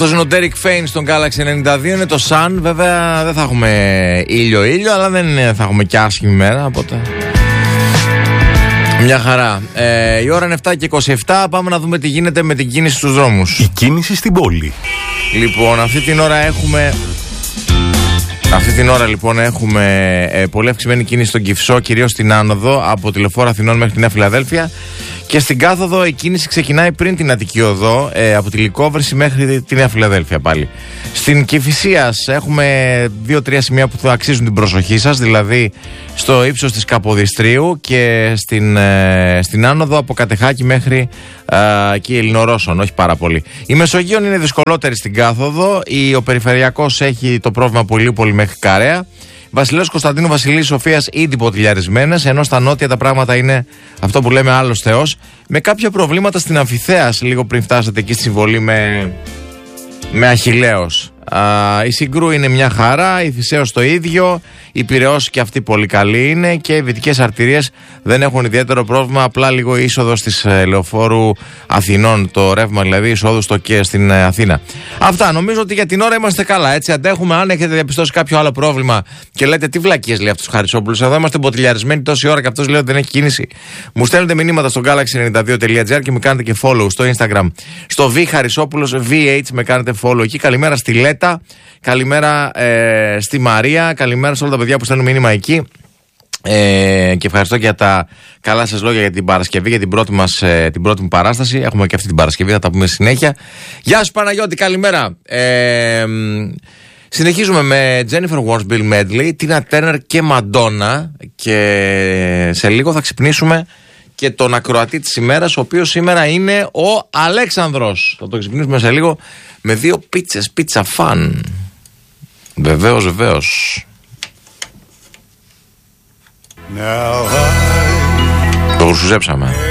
Αυτός είναι ο Derek Fain στον Galaxy 92. Είναι το Sun. Βέβαια δεν θα έχουμε ήλιο, αλλά δεν θα έχουμε και άσχημη μέρα. Οπότε μια χαρά. Η ώρα είναι 7:27. Πάμε να δούμε τι γίνεται με την κίνηση στους δρόμους. Η κίνηση στην πόλη. Λοιπόν, αυτή την ώρα λοιπόν έχουμε πολύ αυξημένη κίνηση στον Κυφσό, κυρίως στην άνοδο από τη Λεωφόρο Αθηνών μέχρι τη Νέα Φιλαδέλφια. Και στην κάθοδο η κίνηση ξεκινάει πριν την Αττική Οδό, από τη Λυκόβρηση μέχρι τη Νέα Φιλαδέλφια πάλι. Στην Κηφισίας έχουμε 2-3 σημεία που θα αξίζουν την προσοχή σας, δηλαδή στο ύψος της Καποδιστρίου και στην άνοδο από Κατεχάκη μέχρι και Ελληνορώσων, όχι πάρα πολύ. Η Μεσογείων είναι δυσκολότερη στην κάθοδο, ο Περιφερειακός έχει το πρόβλημα πολύ μέχρι Καρέα. Βασιλέως Κωνσταντίνου, Βασιλής Σοφίας ήδη ποτηλιαρισμένες, ενώ στα νότια τα πράγματα είναι αυτό που λέμε άλλος Θεός, με κάποια προβλήματα στην Αμφιθέας λίγο πριν φτάσετε εκεί στη συμβολή με Αχιλλέος. Η Συγκρού είναι μια χαρά, η Θησέως το ίδιο, η Πειραιώς και αυτή πολύ καλή είναι και οι δυτικές αρτηρίες δεν έχουν ιδιαίτερο πρόβλημα, απλά λίγο η είσοδος της Λεωφόρου Αθηνών, το ρεύμα δηλαδή εισόδου στο και στην Αθήνα. Αυτά, νομίζω ότι για την ώρα είμαστε καλά, έτσι αντέχουμε. Αν έχετε διαπιστώσει κάποιο άλλο πρόβλημα και λέτε τι βλακίες λέει αυτός ο Χαρισόπουλος, εδώ είμαστε μποτιλιαρισμένοι τόση ώρα και αυτός λέει ότι δεν έχει κίνηση, μου στέλνετε μηνύματα στο galaxy92.gr και με κάνετε και follow στο Instagram, στο V Χαρισόπουλος VH, με κάνετε follow εκεί. Καλημέρα στη Λέτα, καλημέρα στη Μαρία, καλημέρα σε όλα τα παιδιά που στέλνουν μήνυμα εκεί. Και ευχαριστώ για τα καλά σας λόγια για την Παρασκευή, για την πρώτη μου παράσταση. Έχουμε και αυτή την Παρασκευή, θα τα πούμε συνέχεια. Γεια σου Παναγιώτη, καλημέρα. Συνεχίζουμε με Jennifer Warnes, Bill Medley, Tina Turner και Madonna. Και σε λίγο θα ξυπνήσουμε και τον ακροατή της ημέρας, ο οποίος σήμερα είναι ο Αλέξανδρος. Θα το ξυπνήσουμε σε λίγο με 2 πίτσες, πίτσα φαν. Βεβαίως. Το γουρσουζέψαμε.